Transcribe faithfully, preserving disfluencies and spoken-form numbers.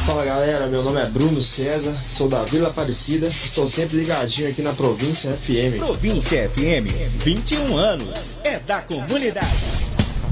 Fala galera, meu nome é Bruno César, sou da Vila Aparecida, estou sempre ligadinho aqui na Província F M. Província F M, vinte e um anos, é da comunidade.